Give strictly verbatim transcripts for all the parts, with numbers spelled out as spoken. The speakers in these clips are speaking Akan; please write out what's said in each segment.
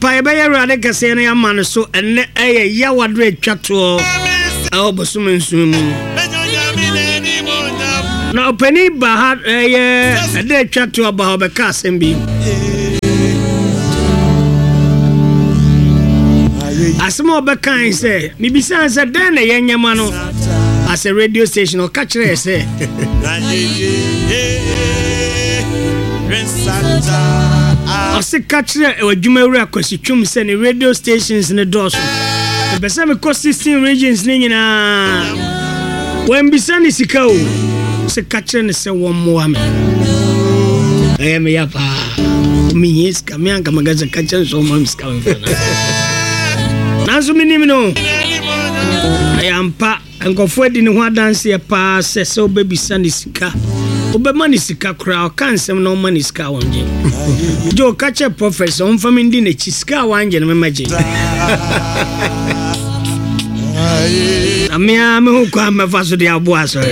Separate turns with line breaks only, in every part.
ampa ebe ya rade kase na ya man so enne eye ya wadre twato awo bosom nsumu na openi ba ha eye ade twato aba ho be ka asembi asemo be kan say mi bisa say den na yenyama no as a radio station or catch re say Ose kachre e wadwumawura akwasitwum se ne radio stations ne doso. Besa me ko sixteen regions ne nyina. Wen bisa ni sika o. Se kachre ne se won mo ame. Eh me ya pa. Mi yes ka me anka magaza kachre so mo miska wen fa. Nazo minim no. Ayampa enkofo edi ne ho adanse e pa se se obebisa ni sika. Obema ni sika kura okansem na oma ni sika wonje. Jo kache professor on fami ndi ne sika wanje na memaje. Amia me hu kwa me faso de aboa so.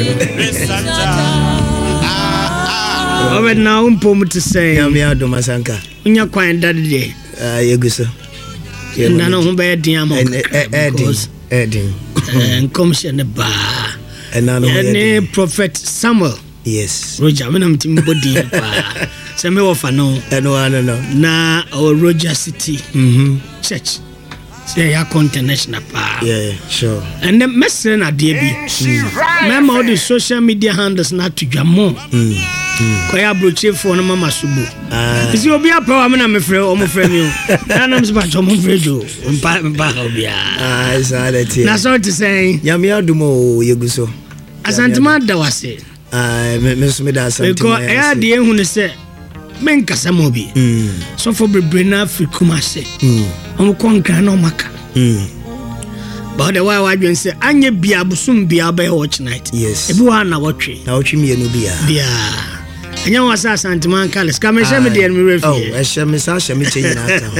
Obe na umpo mutu say amia do masanka. Unya kwan dade de. Ah yeguso. Na no hu be din am. Edin. Edin. Enkomshe ne ba. Enano ne prophet Samuel.
Yes.
Roger, when I'm team body, some me offer no,
no, no, no.
Na our Roger City
mm-hmm.
Church. Say ya international pa.
Yeah, sure.
And the message na D B. Remember all the social media handles not to jamo.
Mm.
Koya broche for no mama subu. Ah. Isi obi apa wa me na me frɛ o mo frɛ mi o. Na na me ba cho mo frɛ jo. Mpa mpa obi a.
Ah, is that it.
Na so to say.
Ya me adumo yeguso.
Asantuma da wase.
Ah, me me so me da asante.
Because eh de ehun ne se men kasa mo bi.
Mm.
So for bebrena Afrikuma se.
Mm.
Omo konka na omaka.
Mm.
But the why wadwen say anye bia busum bia be watch night.
Yes.
Ebi wa na watwe.
Na watwe mi enu bia.
Bia. Anya wa sa santiman kales. Ka me hye me de me refi.
Oh, e hye me sa hye me chenyi na ata.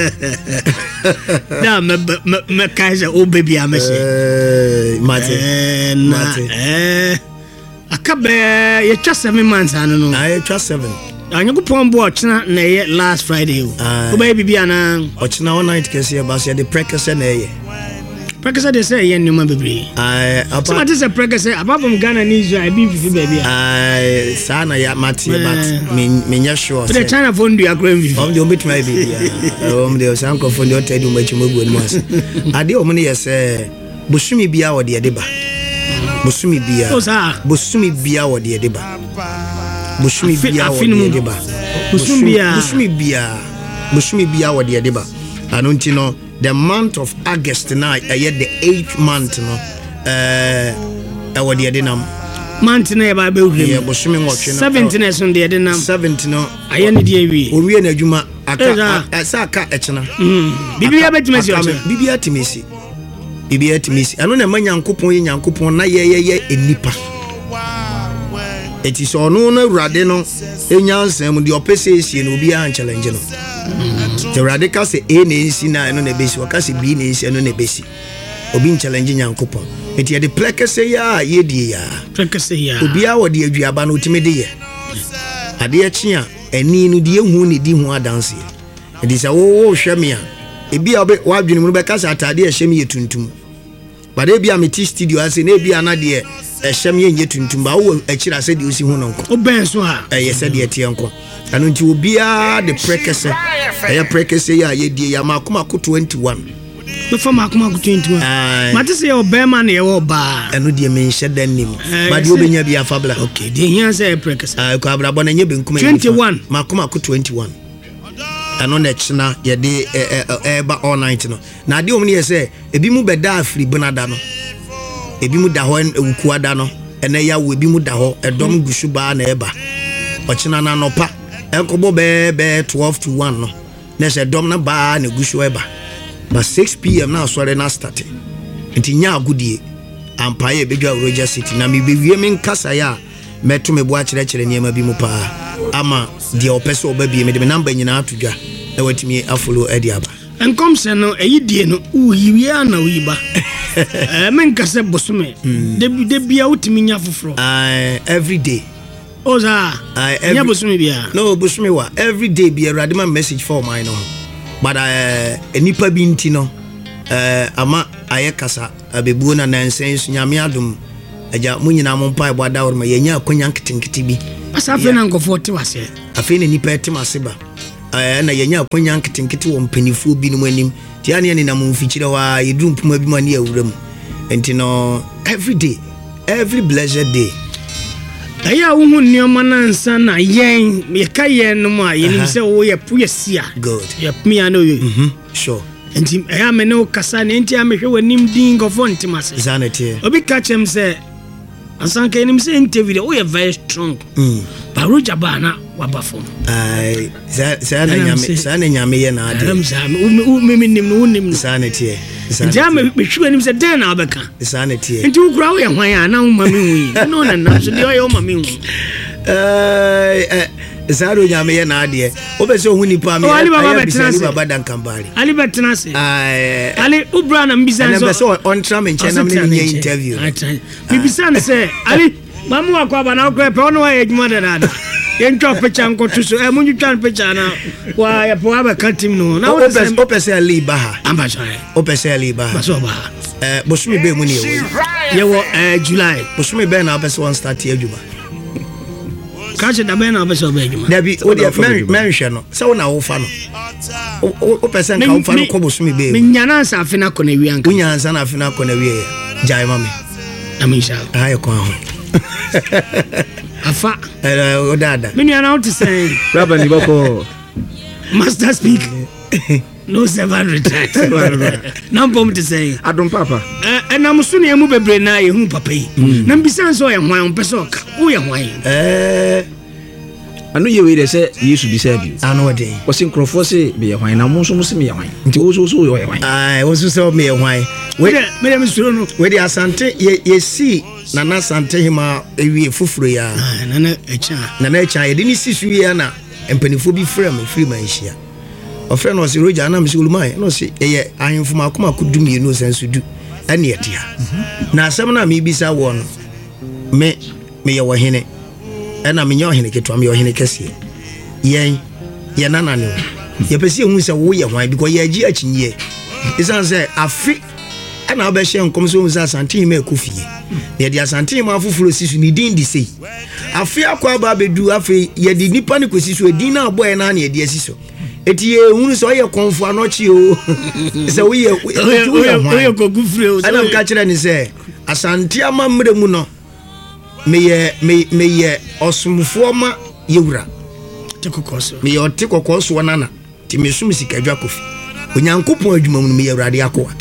Da me me kaiser o baby a me say.
Eh, mate.
Mate. Eh. Akabe ye twa seven months anu no.
Ah, ye twa seven.
Anyo ko pon bo ochina na ye last Friday o. O baby bia na
ochina one night kese ya ba se de prekese na ye.
Prekese de say ye nyuma bebre.
Ah, apa.
So what is a prekese apart from Ghana and Israel be fifi baby.
Ah, sana ya mate but me me nya sure.
The China phone do agree with you.
Om de omit my baby. Om de sanko phone de otedu machimu gu enu as. Ade o mo ne ye say busumi bia wo de de ba. Busumi bia. Busumi bia wo de de ba. Busumi bia wo de de ba. Busumi bia. Busumi bia. Busumi bia wo de de ba. Anu nti no the month of August na aye the eighth month no eh e wo de de nam.
Month na e ba be hwem.
Yeah, busumi nwotwe no.
seventeen na so de de nam.
seventeen no
aye ne de awie.
Owie na adwuma aka asa aka echena.
Mm. Bibia betimesi o.
Bibia timesi. Bibia timesi. Anu na manyankopon ye nyankopon na ye ye ye enipa. Eti so no na urade no enyansem de opese esie no obi an challenge no. The radical say A na esi na no na besi wakase B na esi no na besi. Obi challenge nyankopon. Eti ye de pleke say ya ye die ya.
Pleke say ya.
Obi a wo de aduaba no otime de ye. Ade e chi a eni no de ehu ne di hu adanse. Edi say wo wo hwe me a ebi a wa adwene mu be kasa atade e hye me ye tuntum. But ebi a me ti studio ase na ebi ana de ehye me ye tuntum ba wo akira se de osi hu no nko.
Oben so ha.
Eh ye se de tie nko. Anu nti obi a de prekese. Eh prekese ya ye die ya makoma ko twenty-one.
Be fa makoma ko twenty-one. Mate se o be man ye wo ba.
Anu de me hye dan nim. Ba de obenya bia fabla.
Okay, de hian se prekese.
Ah ko abra bo na nye benkum
twenty-one.
Makoma ko twenty-one. Anu na china ye de eh ba all night no. Na de omni ye se ebi mu beda afri bonada no. Ebi mu da ho ewuku ada no. Ene ya wo ebi mu da ho edom gusu ba na eba. Ochina na no pa. Enkobo be be twelve to one no. Na se dom na ba na gusu eba. But six p m na asore na start. Nti nya agudie. Ampaye bedwa Roger City na me bewie me nkasa ya meto me bo a kire kire niam bi mu pa. Ama de opese oba bi me de number nyina atodwa. Na watimi afolo edi aba. Enkom
se no eyidie no uyiwia na uyiba. Eh men kase bosume. De de bia utimi nya foforo.
Ah every day.
Oza. Ah nya bosume bia.
No bosume wa every day be a radima message for mine no. but uh, enipa bi nti no uh, ama aye kasa abebuo na nansen so nyame adom aja munyina mo mpa ebo da worma yenya akonya nketenkete bi
asa afi na nkofo te wase
afi na nipa te maseba eh na yenya akonya nketenkete wo mpanifuo bi no manim ti ane ne na mo mfikyire wa yedru mpuma bi ma ne awuram enti no every day every blessed day
aya wo hu nneoma na nsa na yen me ka yen no ma yenim se wo ye pu yesia
good
ye pia no yo
mhm sure
enti aya me no kasa ne enti amehwe wanim din nkofo ntimase
zanete
obi ka chem se asanka yenim se interview wo ye very strong
mm
baruja bana wabafo
ai za na nyame za na nyame ye na ade
ram za me me nim no nim
zanete
ntia me hwe nim se den na obeka
zanete
enti wo kura wo ye hwan ya na wo ma me hu no na na so de wo ye wo ma me hu
eh zaro nyame ye na ade obese hu nipa me
ali baba betina se
baba dan kambali
ali betina se
ai
ali ubra na mbisa
so so on tram en chena me ni interview
mi bisa ne se ali mamu akwa bana ko pe ono wa ejuma da da yentwa pecha nkotu so e munyu twan pecha na wa ya po aba katim no na
o pese o pese ali baha
amba jai
o pese ali baha
baso ba
eh bosumi be mu ni ye
ye wo eh July
bosumi be na pese one start ye ejuma
kache da be na baso be ejuma
da bi o de men men hwe no se wo na wo fa no o pese nka wo fa no ko bosumi be
me nyana sa afina ko na wi anka
unya ansa na afina ko na wi ye jai mame
amisha
ayo ko ho
afa
eh o dada
me nyana what say
raba ni boko
master speak no seven return na bom to say
adom papa
eh na muso ne mu bebre na ye hu papa yi na mbisa so ye hwan pese oka wo ye hwan
eh
anu ye we de se yesu bi se bi
anu ode
o sin krofo se be ye hwan na mo so mo se me ye hwan nti wo so so ye hwan
ai wo so so me ye hwan
we de me de misuro no
we de asante ye ye si na na asante hima ewie fufuro ya
na na echa
na na echa ye de ni sisu ye na empanifo bi frem free man hia o frem no se roja na msigulumai no se ye ahemfo makoma kodum ye no sensu du ane etia na asem na me bisa wo no me me ye wo hene ena me nyo hene ketwa me yo hene kese yen ye nana ne ye pese hu se wo ye hwan because ye agi achinye isan se afi ena obehye nkom so musa santin me ekofie ye dia santin ma afufuro sisu ni din di sei afi akwa ba bedu afi ye di nipa ne kosisu edin na aboy na na ye di asiso eti ye hu so ye konfo anochi o se wo ye wo
ye kogufure o
ana mka kire ni se asanti ama mre mu no me ye me me ye osumfo ma yewura
tekokoso
me ye otekokoso nana ti me sum sikadwa kofi onyankopon adwuma mu me yewura de akoa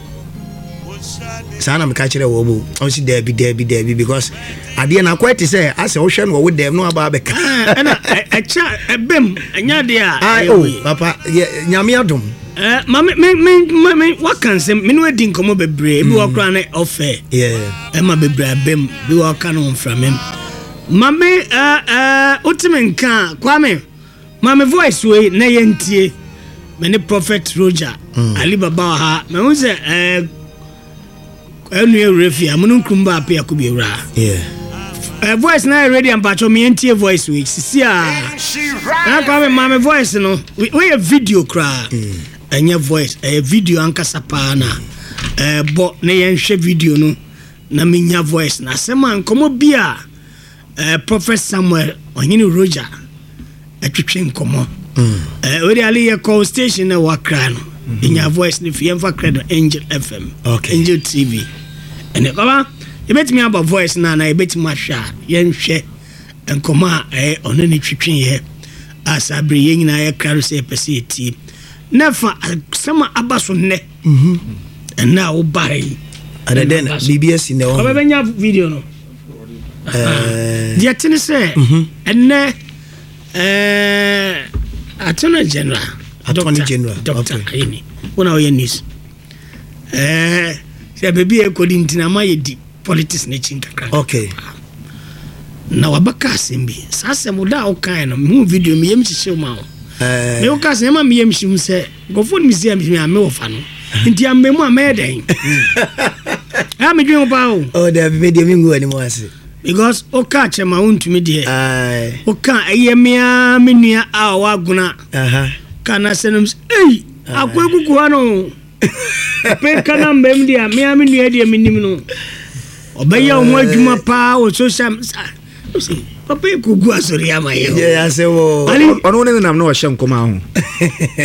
sana me ka kire wo bu on si there be there be there be because ade na quite say ase wo hwe no wo dem no aba beka
ana echa ebem anya de a
ai oh papa nyame adom
eh mama me me me what can say me no edi nkomo bebre bi wo kra na offer
yeah
e ma bebre abem bi wo ka no mfra mem mama eh eh ultimate nka kwame mama voice we na yentie me ne prophet Roger Ali Baba ha me hu say eh enu erefia munu kumba ape akubi ewra
yeah
eh voice na ready and patcho me entie voice we sisi a na kwame mama voice no we a video cry anya voice a video ankasa pa na eh bo na yenhwe video no na menya voice na sema nkomo bia eh Prophet Samuel onyini Roger atwetwe nkomo eh we ali ye call station na wakra no enya voice ni fiemfa credo Angel F M
okay
Angel T V ene kama ebetimi aba voice na na ebetimi ahwa yenhwe nkomo a eh ono ni twetwe ye asabri yenyina ye kraro se pese eti nefa sama abaso ne mhm na wo bai
ada den B B S ne wo
ko be nya video no eh dia tini se enne eh attorney general
attorney general
doctor ayini wona oye news eh se bebi e kodi ntina ma yedi politics ne chinkakra
okay
na wabaka asembi sasa muda okan no mu video mi yem hihye ma wo eh me okas ne ma mi yem hihye se go phone mi se mi ame wo fa no nti ambe mu ameden ha me dwen ba o
oh da be de mi ngo ani mo ase
because oka chema untumi de
ai
oka eyemia menua a waguna
aha
kana senum ei akwa kuku ha no pe kana mbem dia me am nua dia menim no obeya o mo adwuma pa o social papa kuku asori amaye
yeah say wo
ono ne nam no hye nkoma ho